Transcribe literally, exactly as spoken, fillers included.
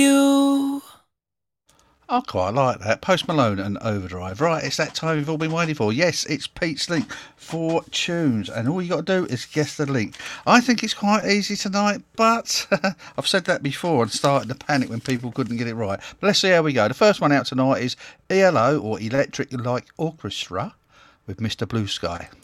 You. I quite like that. Post Malone and Overdrive. Right, it's that time we've all been waiting for. Yes, it's Pete's Link for tunes, and all you got to do is guess the link. I think it's quite easy tonight, but I've said that before and started to panic when people couldn't get it right. But let's see how we go. The first one out tonight is E L O, or Electric Light Orchestra, with Mister Blue Sky.